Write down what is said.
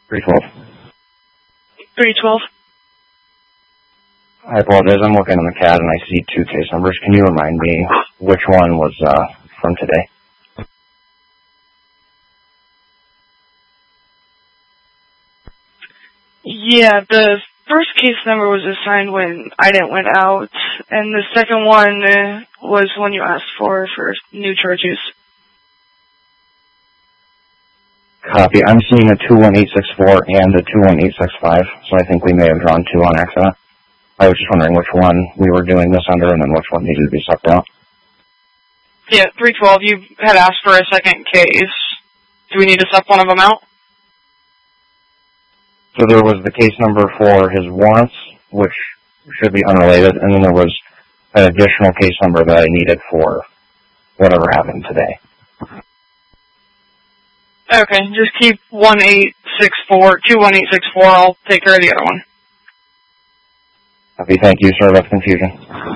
312. 312. I apologize. I'm looking on the CAD and I see two case numbers. Can you remind me which one was from today? Yeah, the first case number was assigned when IDENT went out, and the second one was when you asked for new charges. Copy. I'm seeing a 21864 and a 21865, so I think we may have drawn two on accident. I was just wondering which one we were doing this under and then which one needed to be sucked out. Yeah, 312, you had asked for a second case. Do we need to suck one of them out? So there was the case number for his warrants, which should be unrelated, and then there was an additional case number that I needed for whatever happened today. Okay, just keep 21864. I'll take care of the other one. Happy, thank you. Sorry about the confusion.